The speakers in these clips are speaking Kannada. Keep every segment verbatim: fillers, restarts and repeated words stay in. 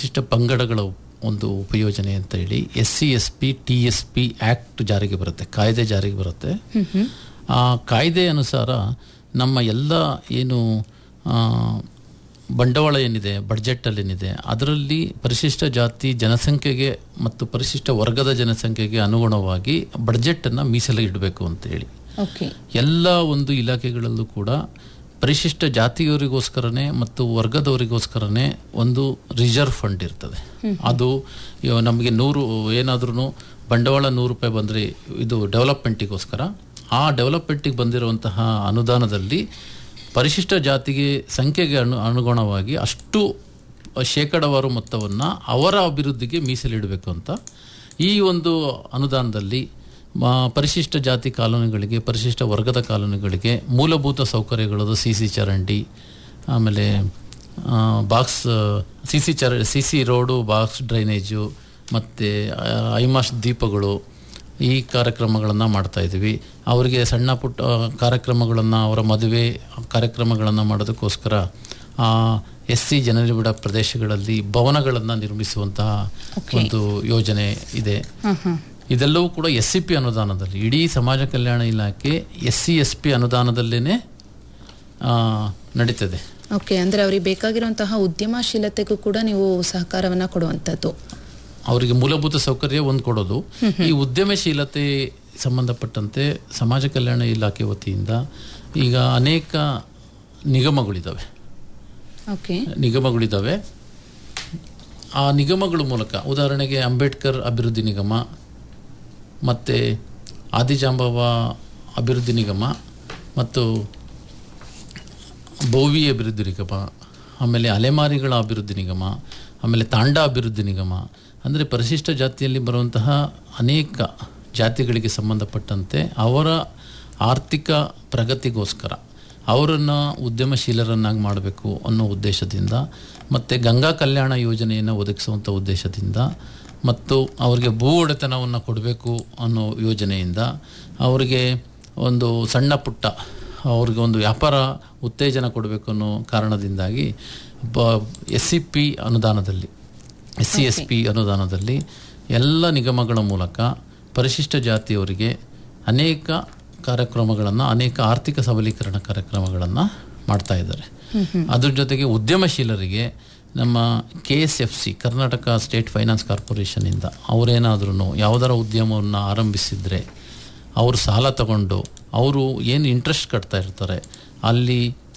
ಪರಿಶಿಷ್ಟ ಪಂಗಡಗಳ ಒಂದು ಉಪಯೋಜನೆ ಅಂತ ಹೇಳಿ S C S P T S P act ಜಾರಿಗೆ ಬರುತ್ತೆ, ಕಾಯ್ದೆ ಜಾರಿಗೆ ಬರುತ್ತೆ. ಆ ಕಾಯ್ದೆ ಅನುಸಾರ ನಮ್ಮ ಎಲ್ಲ ಏನು ಬಂಡವಾಳ ಏನಿದೆ, ಬಡ್ಜೆಟಲ್ಲಿ ಏನಿದೆ, ಅದರಲ್ಲಿ ಪರಿಶಿಷ್ಟ ಜಾತಿ ಜನಸಂಖ್ಯೆಗೆ ಮತ್ತು ಪರಿಶಿಷ್ಟ ವರ್ಗದ ಜನಸಂಖ್ಯೆಗೆ ಅನುಗುಣವಾಗಿ ಬಡ್ಜೆಟನ್ನು ಮೀಸಲು ಇಡಬೇಕು ಅಂತೇಳಿ ಎಲ್ಲ ಒಂದು ಇಲಾಖೆಗಳಲ್ಲೂ ಕೂಡ ಪರಿಶಿಷ್ಟ ಜಾತಿಯವರಿಗೋಸ್ಕರನೇ ಮತ್ತು ವರ್ಗದವರಿಗೋಸ್ಕರನೇ ಒಂದು ರಿಸರ್ವ್ ಫಂಡ್ ಇರ್ತದೆ. ಅದು ನಮಗೆ ನೂರು ಏನಾದ್ರೂ ಬಂಡವಾಳ ನೂರು ರೂಪಾಯಿ ಬಂದರೆ ಇದು ಡೆವಲಪ್ಮೆಂಟಿಗೋಸ್ಕರ, ಆ ಡೆವಲಪ್ಮೆಂಟಿಗೆ ಬಂದಿರುವಂತಹ ಅನುದಾನದಲ್ಲಿ ಪರಿಶಿಷ್ಟ ಜಾತಿಗೆ ಸಂಖ್ಯೆಗೆ ಅನು ಅನುಗುಣವಾಗಿ ಅಷ್ಟು ಶೇಕಡವಾರು ಮೊತ್ತವನ್ನು ಅವರ ಅಭಿವೃದ್ಧಿಗೆ ಮೀಸಲಿಡಬೇಕು ಅಂತ ಈ ಒಂದು ಅನುದಾನದಲ್ಲಿ ಪರಿಶಿಷ್ಟ ಜಾತಿ ಕಾಲೋನಿಗಳಿಗೆ, ಪರಿಶಿಷ್ಟ ವರ್ಗದ ಕಾಲೋನಿಗಳಿಗೆ ಮೂಲಭೂತ ಸೌಕರ್ಯಗಳದು ಸಿ ಸಿ ಚರಂಡಿ, ಆಮೇಲೆ ಬಾಕ್ಸ್ ಸಿ ಸಿ ಚರ C C road, box drainage ಮತ್ತು ಐಮಾಸ್ ದೀಪಗಳು, ಈ ಕಾರ್ಯಕ್ರಮಗಳನ್ನು ಮಾಡ್ತಾಯಿದ್ದೀವಿ. ಅವರಿಗೆ ಸಣ್ಣ ಪುಟ್ಟ ಕಾರ್ಯಕ್ರಮಗಳನ್ನು, ಅವರ ಮದುವೆ ಕಾರ್ಯಕ್ರಮಗಳನ್ನು ಮಾಡೋದಕ್ಕೋಸ್ಕರ ಎಸ್ ಸಿ ಜನನಿಬಿಡ ಪ್ರದೇಶಗಳಲ್ಲಿ ಭವನಗಳನ್ನು ನಿರ್ಮಿಸುವಂತಹ ಒಂದು ಯೋಜನೆ ಇದೆ. ಇದೆಲ್ಲವೂ ಕೂಡ ಎಸ್ ಸಿ ಪಿ ಅನುದಾನದಲ್ಲಿ, ಇಡೀ ಸಮಾಜ ಕಲ್ಯಾಣ ಇಲಾಖೆ ಎಸ್ ಸಿ ಎಸ್ ಪಿ ಅನುದಾನದಲ್ಲೇ ನಡೀತದೆ. ಓಕೆ, ಅಂದರೆ ಅವರಿಗೆ ಬೇಕಾಗಿರುವಂತಹ ಉದ್ಯಮಶೀಲತೆಗೂ ಕೂಡ ನೀವು ಸಹಕಾರವನ್ನು ಕೊಡುವಂಥದ್ದು. ಅವರಿಗೆ ಮೂಲಭೂತ ಸೌಕರ್ಯ ಒಂದು ಕೊಡೋದು. ಈ ಉದ್ಯಮಶೀಲತೆ ಸಂಬಂಧಪಟ್ಟಂತೆ ಸಮಾಜ ಕಲ್ಯಾಣ ಇಲಾಖೆ ವತಿಯಿಂದ ಈಗ ಅನೇಕ ನಿಗಮಗಳಿದ್ದಾವೆ ಓಕೆ ನಿಗಮಗಳಿದ್ದಾವೆ ಆ ನಿಗಮಗಳ ಮೂಲಕ, ಉದಾಹರಣೆಗೆ ಅಂಬೇಡ್ಕರ್ ಅಭಿವೃದ್ಧಿ ನಿಗಮ ಮತ್ತು ಆದಿಜಾಂಬವ ಅಭಿವೃದ್ಧಿ ನಿಗಮ ಮತ್ತು ಬೋವಿ ಅಭಿವೃದ್ಧಿ ನಿಗಮ, ಆಮೇಲೆ ಅಲೆಮಾರಿಗಳ ಅಭಿವೃದ್ಧಿ ನಿಗಮ, ಆಮೇಲೆ ತಾಂಡ ಅಭಿವೃದ್ಧಿ ನಿಗಮ, ಅಂದರೆ ಪರಿಶಿಷ್ಟ ಜಾತಿಯಲ್ಲಿ ಬರುವಂತಹ ಅನೇಕ ಜಾತಿಗಳಿಗೆ ಸಂಬಂಧಪಟ್ಟಂತೆ ಅವರ ಆರ್ಥಿಕ ಪ್ರಗತಿಗೋಸ್ಕರ ಅವರನ್ನು ಉದ್ಯಮಶೀಲರನ್ನಾಗಿ ಮಾಡಬೇಕು ಅನ್ನೋ ಉದ್ದೇಶದಿಂದ, ಮತ್ತು ಗಂಗಾ ಕಲ್ಯಾಣ ಯೋಜನೆಯನ್ನು ಒದಗಿಸುವಂಥ ಉದ್ದೇಶದಿಂದ, ಮತ್ತು ಅವರಿಗೆ ಭೂ ಒಡೆತನವನ್ನು ಕೊಡಬೇಕು ಅನ್ನೋ ಯೋಜನೆಯಿಂದ, ಅವರಿಗೆ ಒಂದು ಸಣ್ಣ ಪುಟ್ಟ ಅವ್ರಿಗೆ ಒಂದು ವ್ಯಾಪಾರ ಉತ್ತೇಜನ ಕೊಡಬೇಕು ಅನ್ನೋ ಕಾರಣದಿಂದಾಗಿ ಬ ಎಸ್ ಸಿ ಪಿ ಅನುದಾನದಲ್ಲಿ ಎಸ್ ಸಿ ಎಸ್ ಪಿ ಅನುದಾನದಲ್ಲಿ ಎಲ್ಲ ನಿಗಮಗಳ ಮೂಲಕ ಪರಿಶಿಷ್ಟ ಜಾತಿಯವರಿಗೆ ಅನೇಕ ಕಾರ್ಯಕ್ರಮಗಳನ್ನು, ಅನೇಕ ಆರ್ಥಿಕ ಸಬಲೀಕರಣ ಕಾರ್ಯಕ್ರಮಗಳನ್ನು ಮಾಡ್ತಾ ಇದ್ದಾರೆ. ಅದ್ರ ಜೊತೆಗೆ ಉದ್ಯಮಶೀಲರಿಗೆ ನಮ್ಮ K S F C, Karnataka state finance ಕಾರ್ಪೊರೇಷನಿಂದ ಅವರೇನಾದ್ರೂ ಯಾವುದರ ಉದ್ಯಮವನ್ನು ಆರಂಭಿಸಿದರೆ ಅವರು ಸಾಲ ತಗೊಂಡು ಅವರು ಏನು ಇಂಟ್ರೆಸ್ಟ್ ಕಟ್ತಾ ಇರ್ತಾರೆ ಅಲ್ಲಿ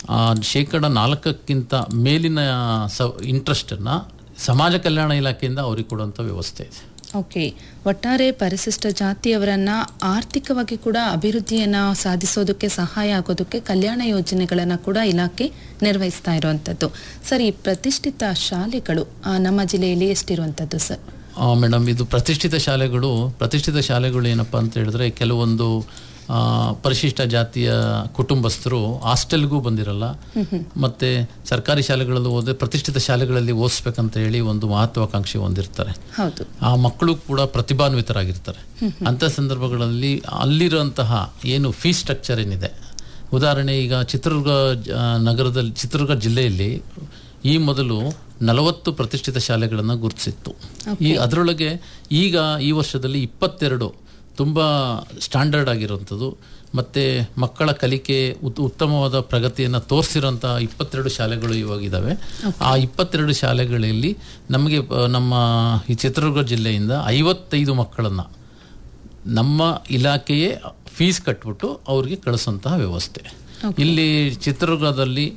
ಶೇಕಡ ನಾಲ್ಕಕ್ಕಿಂತ ಮೇಲಿನ ಸ ಇಂಟ್ರೆಸ್ಟನ್ನು ಸಮಾಜ ಕಲ್ಯಾಣ ಇಲಾಖೆಯಿಂದ ಅವ್ರಿಗೆ ಕೊಡುವಂಥ ವ್ಯವಸ್ಥೆ ಇದೆ. ಓಕೆ, ಒಟ್ಟಾರೆ ಪರಿಶಿಷ್ಟ ಜಾತಿಯವರನ್ನು ಆರ್ಥಿಕವಾಗಿ ಕೂಡ ಅಭಿವೃದ್ಧಿಯನ್ನು ಸಾಧಿಸೋದಕ್ಕೆ ಸಹಾಯ ಆಗೋದಕ್ಕೆ ಕಲ್ಯಾಣ ಯೋಜನೆಗಳನ್ನು ಕೂಡ ಇಲಾಖೆ ನಿರ್ವಹಿಸ್ತಾ ಇರುವಂಥದ್ದು. ಸರ್, ಈ ಪ್ರತಿಷ್ಠಿತ ಶಾಲೆಗಳು ನಮ್ಮ ಜಿಲ್ಲೆಯಲ್ಲಿ ಎಷ್ಟಿರುವಂಥದ್ದು ಸರ್? ಮೇಡಮ್, ಇದು ಪ್ರತಿಷ್ಠಿತ ಶಾಲೆಗಳು ಪ್ರತಿಷ್ಠಿತ ಶಾಲೆಗಳು ಏನಪ್ಪ ಅಂತ ಹೇಳಿದ್ರೆ, ಕೆಲವೊಂದು ಪರಿಶಿಷ್ಟ ಜಾತಿಯ ಕುಟುಂಬಸ್ಥರು ಹಾಸ್ಟೆಲ್ಗೂ ಬಂದಿರಲ್ಲ, ಮತ್ತು ಸರ್ಕಾರಿ ಶಾಲೆಗಳಲ್ಲಿ ಓದಿದ್ರೆ ಪ್ರತಿಷ್ಠಿತ ಶಾಲೆಗಳಲ್ಲಿ ಓದಿಸ್ಬೇಕಂತ ಹೇಳಿ ಒಂದು ಮಹತ್ವಾಕಾಂಕ್ಷೆ ಹೊಂದಿರ್ತಾರೆ. ಆ ಮಕ್ಕಳು ಕೂಡ ಪ್ರತಿಭಾನ್ವಿತರಾಗಿರ್ತಾರೆ. ಅಂಥ ಸಂದರ್ಭಗಳಲ್ಲಿ ಅಲ್ಲಿರುವಂತಹ ಏನು ಫೀಸ್ ಸ್ಟ್ರಕ್ಚರ್ ಏನಿದೆ, ಉದಾಹರಣೆ ಈಗ ಚಿತ್ರದುರ್ಗ ನಗರದಲ್ಲಿ ಚಿತ್ರದುರ್ಗ ಜಿಲ್ಲೆಯಲ್ಲಿ ಈ ಮೊದಲು ನಲವತ್ತು ಪ್ರತಿಷ್ಠಿತ ಶಾಲೆಗಳನ್ನು ಗುರುತಿಸಿತ್ತು. ಈ ಅದರೊಳಗೆ ಈಗ ಈ ವರ್ಷದಲ್ಲಿ ಇಪ್ಪತ್ತೆರಡು ತುಂಬ ಸ್ಟ್ಯಾಂಡರ್ಡ್ ಆಗಿರುವಂಥದ್ದು ಮತ್ತು ಮಕ್ಕಳ ಕಲಿಕೆ ಉತ್ ಉತ್ತಮವಾದ ಪ್ರಗತಿಯನ್ನು ತೋರಿಸಿರೋಂಥ ಇಪ್ಪತ್ತೆರಡು ಶಾಲೆಗಳು ಇವಾಗಿದ್ದಾವೆ. ಆ ಇಪ್ಪತ್ತೆರಡು ಶಾಲೆಗಳಲ್ಲಿ ನಮಗೆ ನಮ್ಮ ಈ ಚಿತ್ರದುರ್ಗ ಜಿಲ್ಲೆಯಿಂದ ಐವತ್ತೈದು ಮಕ್ಕಳನ್ನು ನಮ್ಮ ಇಲಾಖೆಯೇ ಫೀಸ್ ಕಟ್ಬಿಟ್ಟು ಅವ್ರಿಗೆ ಕಳಿಸೋಂತಹ ವ್ಯವಸ್ಥೆ. ಇಲ್ಲಿ ಚಿತ್ರದುರ್ಗದಲ್ಲಿ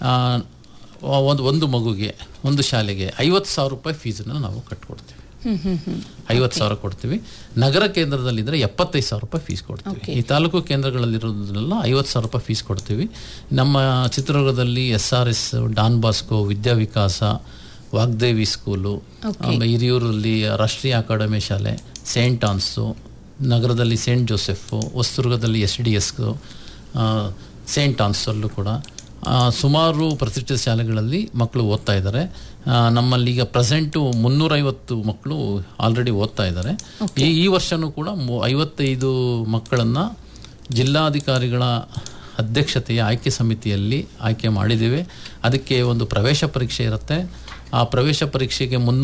ಒಂದು ಒಂದು ಮಗುಗೆ ಒಂದು ಶಾಲೆಗೆ ಐವತ್ತು ಸಾವಿರ ರೂಪಾಯಿ ಫೀಸನ್ನು ನಾವು ಕಟ್ಕೊಡ್ತೀವಿ. ಐವತ್ತು ಸಾವಿರ ಕೊಡ್ತೀವಿ. ನಗರ ಕೇಂದ್ರದಲ್ಲಿದ್ದರೆ ಎಪ್ಪತ್ತೈದು ಸಾವಿರ ರೂಪಾಯಿ ಫೀಸ್ ಕೊಡ್ತೀವಿ. ಈ ತಾಲೂಕು ಕೇಂದ್ರಗಳಲ್ಲಿರೋದ್ರಲ್ಲ ಐವತ್ತು ಸಾವಿರ ರೂಪಾಯಿ ಫೀಸ್ ಕೊಡ್ತೀವಿ. ನಮ್ಮ ಚಿತ್ರದುರ್ಗದಲ್ಲಿ S R S, Don Bosco, Vidyavikasa, Vagdevi school, ಹಿರಿಯೂರಲ್ಲಿ ರಾಷ್ಟ್ರೀಯ ಅಕಾಡೆಮಿ ಶಾಲೆ, ಸೇಂಟ್ ಆನ್ಸು, ನಗರದಲ್ಲಿ Saint ಜೋಸೆಫು, ಹೊಸದುರ್ಗದಲ್ಲಿ S D S, Saint ಆನ್ಸಲ್ಲೂ ಕೂಡ ಸುಮಾರು ಪ್ರತಿಷ್ಠಿತ ಶಾಲೆಗಳಲ್ಲಿ ಮಕ್ಕಳು ಓದ್ತಾ ಇದ್ದಾರೆ. ನಮ್ಮಲ್ಲಿ ಈಗ ಪ್ರೆಸೆಂಟು ಮುನ್ನೂರೈವತ್ತು ಮಕ್ಕಳು ಆಲ್ರೆಡಿ ಓದ್ತಾ ಇದ್ದಾರೆ. ಈ ಈ ವರ್ಷವೂ ಕೂಡ ಐವತ್ತೈದು ಮಕ್ಕಳನ್ನು ಜಿಲ್ಲಾಧಿಕಾರಿಗಳ ಅಧ್ಯಕ್ಷತೆಯ ಆಯ್ಕೆ ಸಮಿತಿಯಲ್ಲಿ ಆಯ್ಕೆ ಮಾಡಿದ್ದೇವೆ. ಅದಕ್ಕೆ ಒಂದು ಪ್ರವೇಶ ಪರೀಕ್ಷೆ ಇರುತ್ತೆ. ಆ ಪ್ರವೇಶ ಪರೀಕ್ಷೆಗೆ ಮುನ್ನೂರ